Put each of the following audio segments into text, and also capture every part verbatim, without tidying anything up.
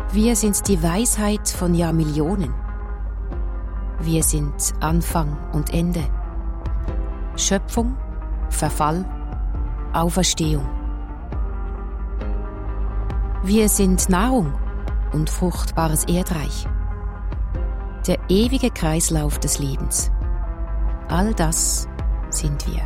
Wir sind die Weisheit von Jahrmillionen. Wir sind Anfang und Ende. Schöpfung, Verfall, Auferstehung. Wir sind Nahrung und fruchtbares Erdreich. Der ewige Kreislauf des Lebens. All das sind wir.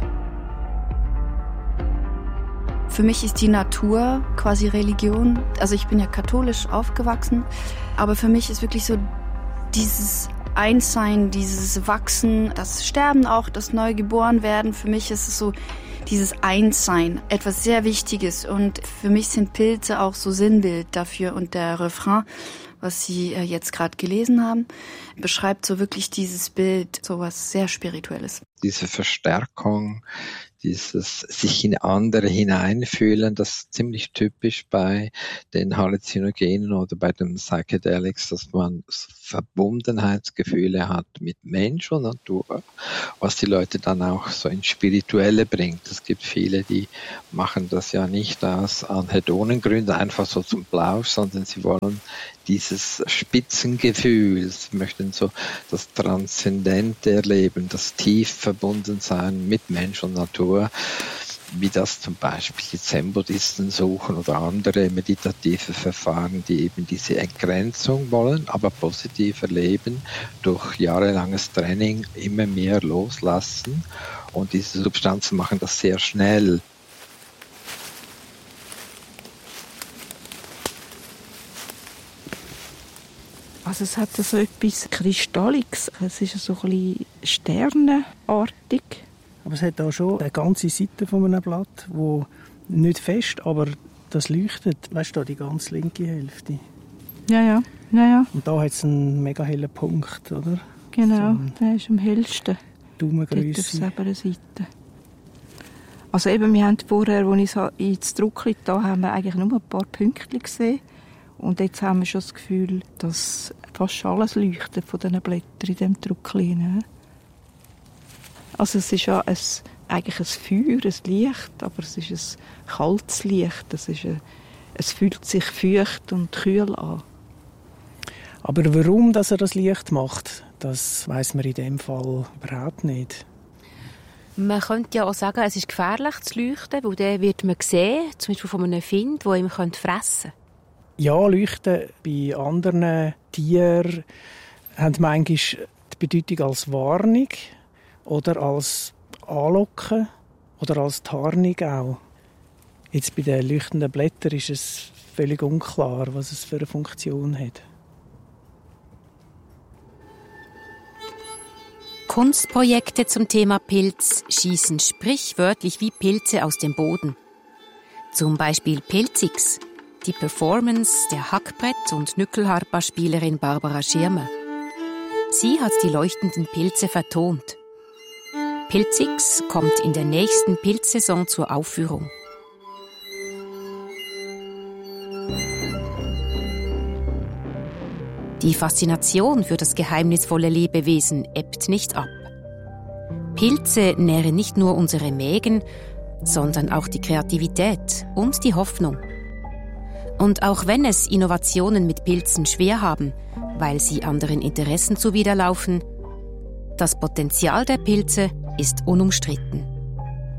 Für mich ist die Natur quasi Religion. Also ich bin ja katholisch aufgewachsen, aber für mich ist wirklich so dieses Einssein, dieses Wachsen, das Sterben auch, das Neugeborenwerden. Für mich ist es so dieses Einssein, etwas sehr Wichtiges. Und für mich sind Pilze auch so Sinnbild dafür. Und der Refrain, was Sie jetzt gerade gelesen haben, beschreibt so wirklich dieses Bild, so was sehr Spirituelles. Diese Verstärkung, dieses sich in andere hineinfühlen, das ist ziemlich typisch bei den Halluzinogenen oder bei den Psychedelics, dass man Verbundenheitsgefühle hat mit Mensch und Natur, was die Leute dann auch so ins Spirituelle bringt. Es gibt viele, die machen das ja nicht aus Anhedonengründen, einfach so zum Plausch, sondern sie wollen dieses Spitzengefühl, sie möchten so das Transzendente erleben, das tief verbunden sein mit Mensch und Natur, wie das zum Beispiel die Zen-Buddhisten suchen oder andere meditative Verfahren, die eben diese Entgrenzung wollen, aber positiv erleben, durch jahrelanges Training immer mehr loslassen, und diese Substanzen machen das sehr schnell. Also es hat so etwas Kristalliges, es ist so ein bisschen sternenartig. Aber es hat auch schon eine ganze Seite von einem Blatt, wo nicht fest, aber das leuchtet. Weißt du, die ganz linke Hälfte. Ja, ja, ja, ja. Und da hat es einen mega hellen Punkt, oder? Genau, so der ist am hellsten. Daumengrösse. Auf der Seite. Also eben, wir haben vorher, als ich es ins Druckli da haben wir eigentlich nur ein paar Pünktchen gesehen. Und jetzt haben wir schon das Gefühl, dass fast alles leuchtet von diesen Blättern in diesem Druckli. Also es ist ja ein, eigentlich ein Feuer, ein Licht, aber es ist ein kaltes Licht. Es, ist ein, es fühlt sich feucht und kühl an. Aber warum dass er das Licht macht, das weiss man in dem Fall überhaupt nicht. Man könnte ja auch sagen, es ist gefährlich zu leuchten, weil dann wird man sehen, zum Beispiel von einem Find, der ihm fressen könnte. Ja, Leuchten bei anderen Tieren haben manchmal die Bedeutung als Warnung oder als Anlocken oder als Tarnung auch. Jetzt bei den leuchtenden Blättern ist es völlig unklar, was es für eine Funktion hat. Kunstprojekte zum Thema Pilz schießen sprichwörtlich wie Pilze aus dem Boden. Zum Beispiel Pilzix, die Performance der Hackbrett- und Nückelharpa-Spielerin Barbara Schirmer. Sie hat die leuchtenden Pilze vertont. Pilzix kommt in der nächsten Pilzsaison zur Aufführung. Die Faszination für das geheimnisvolle Lebewesen ebbt nicht ab. Pilze nähren nicht nur unsere Mägen, sondern auch die Kreativität und die Hoffnung. Und auch wenn es Innovationen mit Pilzen schwer haben, weil sie anderen Interessen zuwiderlaufen, das Potenzial der Pilze ist unumstritten.